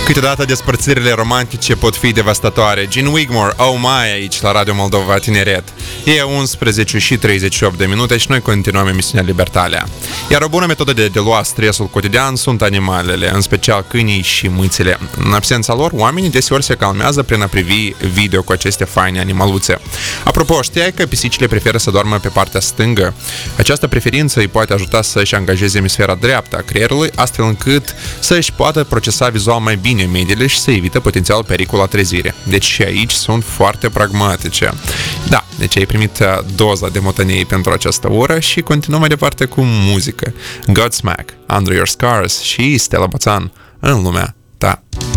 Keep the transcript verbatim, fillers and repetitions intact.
Câteodată despărțirile romantice pot fi devastatoare. Gene Wigmore, Oh My, aici la Radio Moldova Tineret. E unsprezece și treizeci și opt de minute și noi continuăm emisiunea Libertalia. Iar o bună metodă de delua stresul cotidian sunt animalele, în special câinii și mâțile. În absența lor, oamenii deseori se calmează prin a privi video cu aceste faine animaluțe. Apropo, știai că pisicile preferă să doarmă pe partea stângă? Această preferință îi poate ajuta să-și angajeze emisfera dreaptă a creierului, astfel încât să-și poată procesa vizual mai bine mediile și să evite potențial pericol la trezire. Deci și aici sunt foarte pragmatice. Da, deci ai primit doza de motăniei pentru această oră și continuăm mai departe cu muzică. Godsmack, Under Your Scars și Stella Bățan în lumea ta.